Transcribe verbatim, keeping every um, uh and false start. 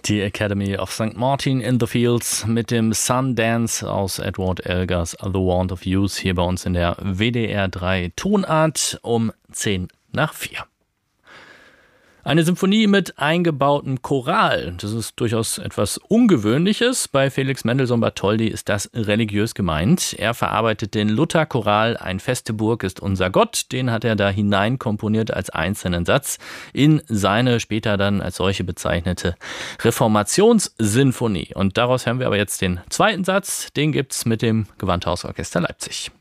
Die Academy of Sankt Martin in the Fields mit dem Sundance aus Edward Elgars The Wand of Youth hier bei uns in der W D R drei Tonart um zehn nach vier. Eine Symphonie mit eingebautem Choral. Das ist durchaus etwas Ungewöhnliches. Bei Felix Mendelssohn Bartholdy ist das religiös gemeint. Er verarbeitet den Luther-Choral Ein feste Burg ist unser Gott. Den hat er da hinein komponiert als einzelnen Satz in seine später dann als solche bezeichnete Reformationssinfonie. Und daraus hören wir aber jetzt den zweiten Satz. Den gibt's mit dem Gewandhausorchester Leipzig.